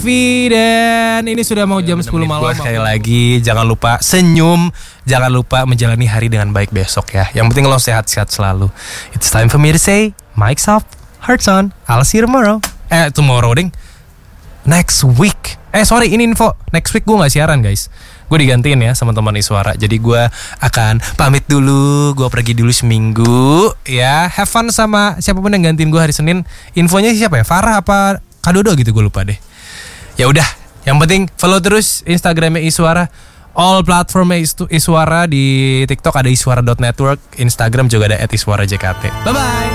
Dan ini sudah mau jam 10 malam. Sekali lagi jangan lupa senyum, jangan lupa menjalani hari dengan baik besok ya. Yang penting lo sehat-sehat selalu. It's time for me to say mic's off, hearts on. I'll see you tomorrow. Tomorrow ding. Next week. Sorry, ini info. Next week gue gak siaran guys. Gue digantiin ya sama teman Iswara. Jadi gue akan pamit dulu. Gue pergi dulu seminggu ya. Have fun sama siapapun yang gantiin gue hari Senin. Infonya siapa ya? Farah apa Kadodo gitu, gue lupa deh. Ya udah, yang penting follow terus Instagramnya Iswara. All platformnya Iswara. Di TikTok ada iswara.network, Instagram juga ada @iswarajkt. Bye bye.